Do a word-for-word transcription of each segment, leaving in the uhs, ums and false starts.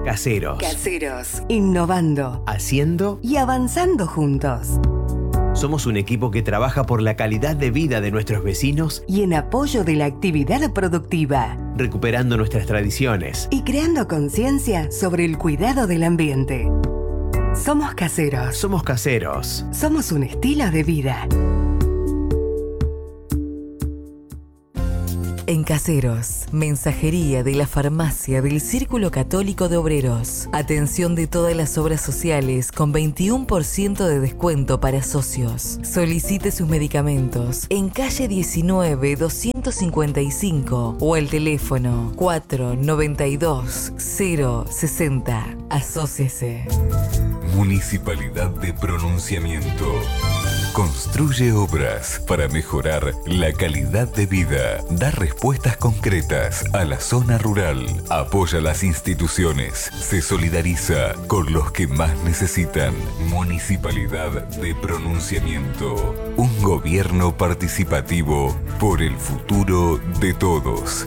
Caseros. Caseros. Innovando. Haciendo y avanzando juntos. Somos un equipo que trabaja por la calidad de vida de nuestros vecinos y en apoyo de la actividad productiva, recuperando nuestras tradiciones y creando conciencia sobre el cuidado del ambiente. Somos caseros. Somos caseros. Somos un estilo de vida. En Caseros, mensajería de la farmacia del Círculo Católico de Obreros. Atención de todas las obras sociales con veintiuno por ciento de descuento para socios. Solicite sus medicamentos en calle diecinueve doscientos cincuenta y cinco o el teléfono cuatro noventa y dos cero sesenta. Asóciese. Municipalidad de Pronunciamiento. Construye obras para mejorar la calidad de vida. Da respuestas concretas a la zona rural. Apoya las instituciones. Se solidariza con los que más necesitan. Municipalidad de Pronunciamiento. Un gobierno participativo por el futuro de todos.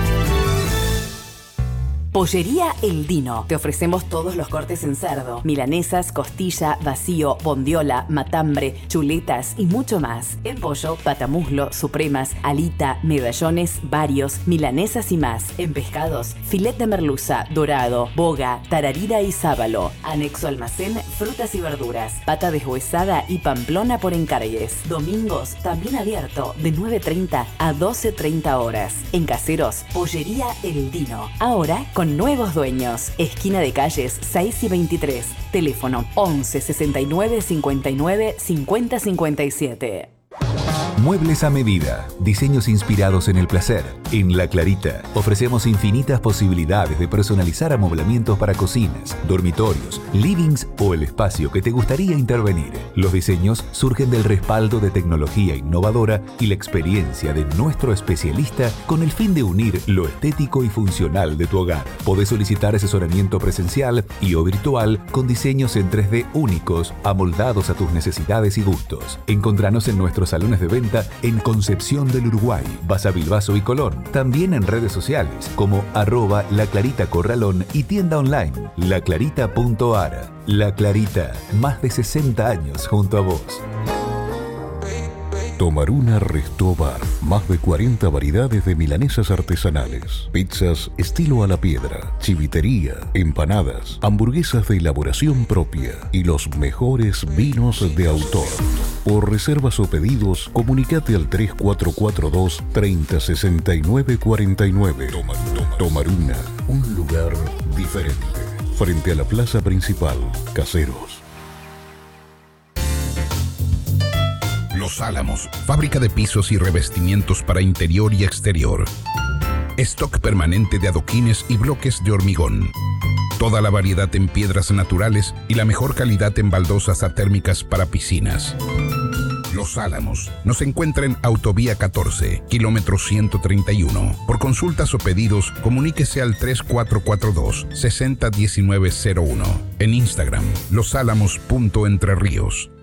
Pollería El Dino. Te ofrecemos todos los cortes en cerdo. Milanesas, costilla, vacío, bondiola, matambre, chuletas y mucho más. En pollo, patamuslo, supremas, alita, medallones, varios, milanesas y más. En pescados, filet de merluza, dorado, boga, tararira y sábalo. Anexo almacén, frutas y verduras. Pata deshuesada y pamplona por encargues. Domingos, también abierto, de nueve treinta a doce treinta horas. En Caseros, Pollería El Dino. Ahora con nuevos dueños. Esquina de calles seis y veintitrés. Teléfono once sesenta y nueve cincuenta y nueve cincuenta cincuenta y siete. Muebles a medida, diseños inspirados en el placer. En La Clarita ofrecemos infinitas posibilidades de personalizar amoblamientos para cocinas, dormitorios, livings o el espacio que te gustaría intervenir. Los diseños surgen del respaldo de tecnología innovadora y la experiencia de nuestro especialista con el fin de unir lo estético y funcional de tu hogar. Podés solicitar asesoramiento presencial y o virtual con diseños en tres D únicos, amoldados a tus necesidades y gustos. Encontranos en nuestros salones de venta en Concepción del Uruguay, Basavilbaso y Colón. También en redes sociales como arroba La Clarita Corralón y tienda online laclarita punto ar. La Clarita, más de sesenta años junto a vos. Tomaruna Resto Bar. Más de cuarenta variedades de milanesas artesanales, pizzas estilo a la piedra, chivitería, empanadas, hamburguesas de elaboración propia y los mejores vinos de autor. Por reservas o pedidos, comunicate al tres cuatro cuatro dos, treinta, sesenta y nueve, cuarenta y nueve. Toma, toma. Tomaruna, un lugar diferente. Frente a la plaza principal, Caseros. Los Álamos, fábrica de pisos y revestimientos para interior y exterior. Stock permanente de adoquines y bloques de hormigón. Toda la variedad en piedras naturales y la mejor calidad en baldosas atérmicas para piscinas. Los Álamos. Nos encuentra en Autovía catorce, kilómetro ciento treinta y uno. Por consultas o pedidos, comuníquese al tres cuatro cuatro dos, sesenta diecinueve cero uno. En Instagram, losálamos punto entre ríos.